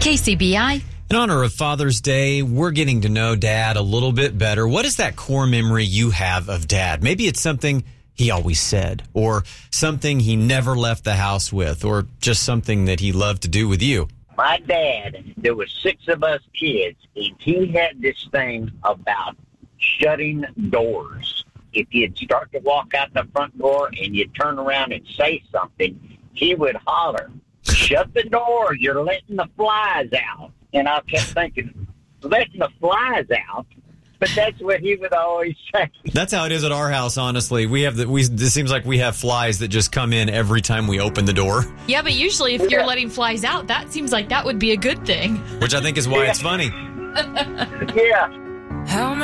KCBI. In honor of Father's Day, we're getting to know Dad a little bit better. What is that core memory you have of Dad? Maybe it's something he always said, or something he never left the house with, or just something that he loved to do with you. My dad, there was 6 of us kids, and he had this thing about shutting doors. If you'd start to walk out the front door and you'd turn around and say something, he would holler, "Shut the door, you're letting the flies out." And I kept thinking, letting the flies out? But that's what he would always say. That's how it is at our house, honestly. It seems like we have flies that just come in every time we open the door. Yeah, but usually if you're letting flies out, that seems like that would be a good thing. Which I think is why it's funny. Yeah.